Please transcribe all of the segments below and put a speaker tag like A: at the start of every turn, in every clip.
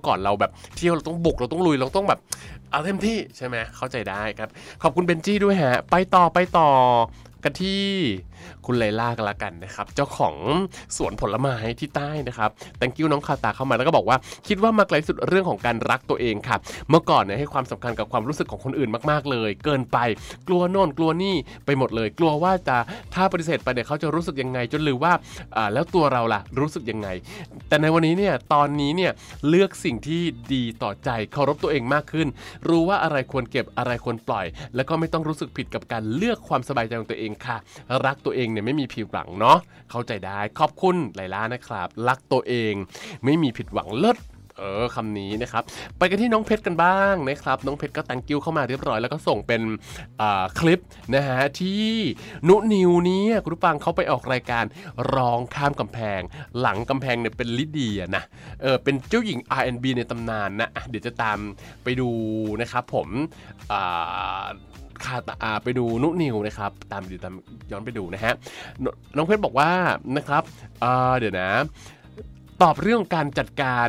A: มื่อก่อนเราแบบเที่ยวเราต้องบุกเราต้องลุยเราต้องแบบเอาเต็มที่ใช่ไหมเข้าใจได้ครับขอบคุณเบนจี้ด้วยฮะไปต่อกันที่คุณไลล่ากันละกันนะครับเจ้าของสวนผลไม้ที่ใต้นะครับ thank you น้องคาตาเข้ามาแล้วก็บอกว่าคิดว่ามาไกลสุดเรื่องของการรักตัวเองครับเมื่อก่อนเนี่ยให้ความสำคัญกับความรู้สึกของคนอื่นมากๆเลยเกินไปกลัวโน่นกลัวนี่ไปหมดเลยกลัวว่าจะถ้าปฏิเสธไปเนี่ยเขาจะรู้สึกยังไงจนลืมว่าแล้วตัวเราล่ะรู้สึกยังไงแต่ในวันนี้เนี่ยตอนนี้เนี่ยเลือกสิ่งที่ดีต่อใจเคารพตัวเองมากขึ้นรู้ว่าอะไรควรเก็บอะไรควรปล่อยแล้วก็ไม่ต้องรู้สึกผิดกับการเลือกความสบายใจของตัวเองค่ะรักตัวเองเนี่ยไม่มีผิดหวังเนาะเข้าใจได้ขอบคุณไลล่านะครับรักตัวเองไม่มีผิดหวังเลิศคำนี้นะครับไปกันที่น้องเพชรกันบ้างนะครับน้องเพชรก็thank youเข้ามาเรียบร้อยแล้วก็ส่งเป็นคลิปนะฮะที่นุนิวนี้คุณผู้ฟังเขาไปออกรายการร้องข้ามกำแพงหลังกำแพงเนี่ยเป็นลิเดียนะเป็นเจ้าหญิง R&B ในตำนานนะเดี๋ยวจะตามไปดูนะครับผมไปดูนุนิวนะครับตามย้อนไปดูนะฮะน้องเพชรบอกว่านะครับเดี๋ยวนะตอบเรื่องการจัดการ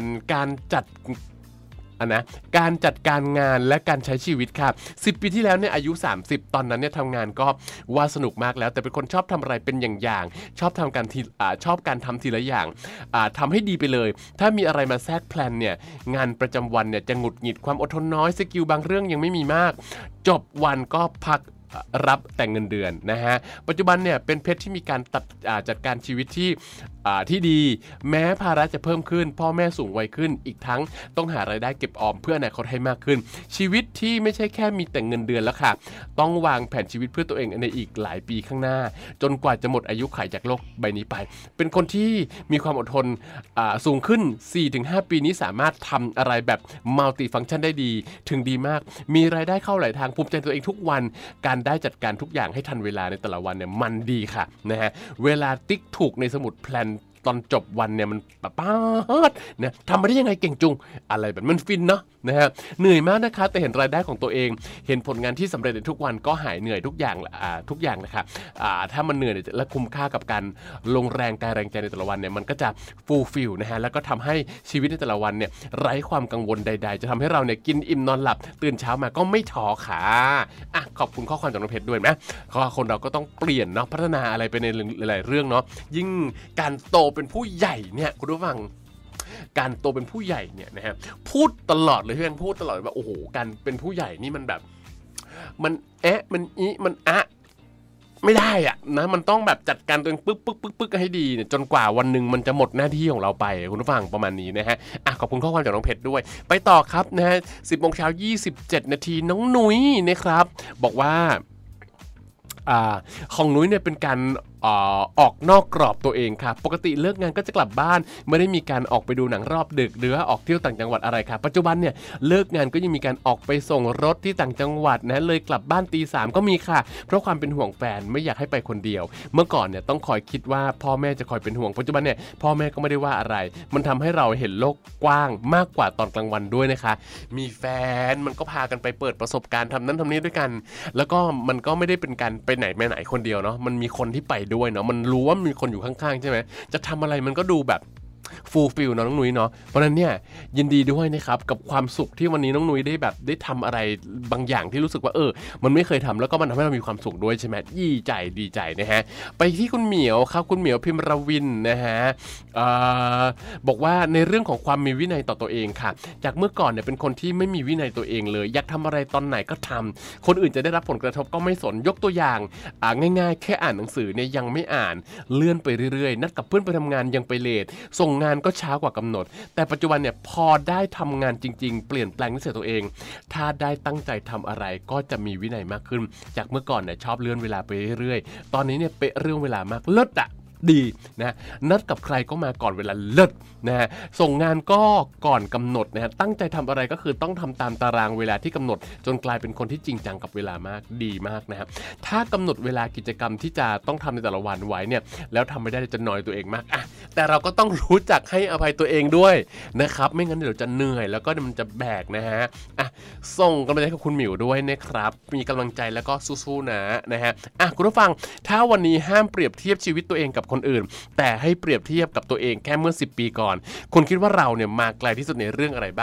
A: งานและการใช้ชีวิตครับ10 ปีที่แล้วเนี่ยอายุ30ตอนนั้นเนี่ยทำงานก็ว่าสนุกมากแล้วแต่เป็นคนชอบทำอะไรเป็นอย่างชอบการทำทีละอย่างทำให้ดีไปเลยถ้ามีอะไรมาแทรกแพลนเนี่ยงานประจำวันเนี่ยจะหงุดหงิดความอดทนน้อยสกิลบางเรื่องยังไม่มีมากจบวันก็พักรับแต่เงินเดือนนะฮะปัจจุบันเนี่ยเป็นเพชรที่มีการจัดการชีวิตที่ดีแม้ภาระจะเพิ่มขึ้นพ่อแม่สูงวัยขึ้นอีกทั้งต้องหารายได้เก็บออมเพื่ออนาคตให้มากขึ้นชีวิตที่ไม่ใช่แค่มีแต่เงินเดือนแล้วค่ะต้องวางแผนชีวิตเพื่อตัวเองในอีกหลายปีข้างหน้าจนกว่าจะหมดอายุขัยจากโลกใบนี้ไปเป็นคนที่มีความอดทนสูงขึ้น 4-5 ปีนี้สามารถทำอะไรแบบมัลติฟังก์ชันได้ดีถึงดีมากมีรายได้เข้าหลายทางภูมิใจตัวเองทุกวันการได้จัดการทุกอย่างให้ทันเวลาในแต่ละวันเนี่ยมันดีค่ะนะฮะเวลาติ๊กถูกในสมุดแพลนตอนจบวันเนี่ยมันป๊าดนะทำมาได้ยังไงเก่งจุงอะไรแบบมันฟินเนาะนะฮะเหนื่อยมากนะคะแต่เห็นรายได้ของตัวเองเห็นผลงานที่สำเร็จในทุกวันก็หายเหนื่อยทุกอย่างนะคะถ้ามันเหนื่อยและคุ้มค่ากับการลงแรงกายแรงใจในแต่ละวันเนี่ยมันก็จะฟูลฟิลนะฮะแล้วก็ทำให้ชีวิตในแต่ละวันเนี่ยไร้ความกังวลใดๆจะทำให้เราเนี่ยกินอิ่มนอนหลับตื่นเช้ามาก็ไม่ท้อค่ะขอบคุณข้อความจากน้องเพชรด้วยนะคนเราก็ต้องเปลี่ยนเนาะพัฒนาอะไรไปในหลายๆเรื่องเนาะยิ่งการโตเป็นผู้ใหญ่เนี่ยคุณผู้ฟังการโตเป็นผู้ใหญ่เนี่ยนะฮะพูดตลอดเลยเพื่อนพูดตลอดว่าโอ้โหการเป็นผู้ใหญ่นี่มันแบบมันมันไม่ได้อะนะมันต้องแบบจัดการตัวเองปึ๊กให้ดีเนี่ยจนกว่าวันหนึ่งมันจะหมดหน้าที่ของเราไปคุณผู้ฟังประมาณนี้นะฮะขอบคุณข้อความจากน้องเพชรด้วยไปต่อครับนะฮะ 10:27 นาทีน้องนุ้ยนะครับบอกว่าของนุ้ยเนี่ยเป็นการออกนอกกรอบตัวเองครับปกติเลิกงานก็จะกลับบ้านไม่ได้มีการออกไปดูหนังรอบดึกหรือว่าออกเที่ยวต่างจังหวัดอะไรครับปัจจุบันเนี่ยเลิกงานก็ยังมีการออกไปส่งรถที่ต่างจังหวัดนะเลยกลับบ้านตี 3ก็มีค่ะเพราะความเป็นห่วงแฟนไม่อยากให้ไปคนเดียวเมื่อก่อนเนี่ยต้องคอยคิดว่าพ่อแม่จะคอยเป็นห่วงปัจจุบันเนี่ยพ่อแม่ก็ไม่ได้ว่าอะไรมันทำให้เราเห็นโลกกว้างมากกว่าตอนกลางวันด้วยนะคะมีแฟนมันก็พากันไปเปิดประสบการณ์ทำนั้นทำนี้ด้วยกันแล้วก็มันก็ไม่ได้เป็นการไปไหนมาไหนคนเดียวเนาะมันมีคนที่ไปด้วยเนาะมันรู้ว่ามีคนอยู่ข้างๆใช่ไหมจะทำอะไรมันก็ดูแบบฟูลฟิลน้องนุ้ยเนาะเพราะฉะนั้นเนี่ยยินดีด้วยนะครับกับความสุขที่วันนี้น้องนุ้ยได้ทำอะไรบางอย่างที่รู้สึกว่ามันไม่เคยทำแล้วก็มันทำให้เรามีความสุขด้วยใช่ไหมดีใจนะฮะไปที่คุณเหมียวครับคุณเหมียวพิมรวินนะฮะบอกว่าในเรื่องของความมีวินัยต่อตัวเองค่ะจากเมื่อก่อนเนี่ยเป็นคนที่ไม่มีวินัยตัวเองเลยอยากทำอะไรตอนไหนก็ทำคนอื่นจะได้รับผลกระทบก็ไม่สนยกตัวอย่างง่ายๆแค่อ่านหนังสือเนี่ยยังไม่อ่านเลื่อนไปเรื่อยๆนัดกับเพื่อนไปทำงานยังไปเลทส่งงานก็ช้ากว่ากำหนดแต่ปัจจุบันเนี่ยพอได้ทำงานจริงๆเปลี่ยนแปลงนิสัยตัวเองถ้าได้ตั้งใจทำอะไรก็จะมีวินัยมากขึ้นจากเมื่อก่อนเนี่ยชอบเลื่อนเวลาไปเรื่อยๆตอนนี้เนี่ยเป๊ะเรื่องเวลามากเลิศดีนะนัดกับใครก็มาก่อนเวลาเลิศนะฮะส่งงานก็ก่อนกำหนดนะฮะตั้งใจทำอะไรก็คือต้องทำตามตารางเวลาที่กำหนดจนกลายเป็นคนที่จริงจังกับเวลามากดีมากนะครับถ้ากำหนดเวลากิจกรรมที่จะต้องทำในแต่ละวันไว้เนี่ยแล้วทำไม่ได้จะนอยตัวเองมากแต่เราก็ต้องรู้จักให้อภัยตัวเองด้วยนะครับไม่งั้นเดี๋ยวจะเหนื่อยแล้วก็มันจะแบกนะฮะส่งกำลังใจกับคุณหมิวด้วยนะครับมีกำลังใจแล้วก็สู้ๆนะฮะคุณผู้ฟังถ้าวันนี้ห้ามเปรียบเทียบชีวิตตัวเองกับคนอื่นแต่ให้เปรียบเทียบกับตัวเองแค่เมื่อ10 ปีก่อนคุณคิดว่าเราเนี่ยมาไกลที่สุดในเรื่องอะไรบ้าง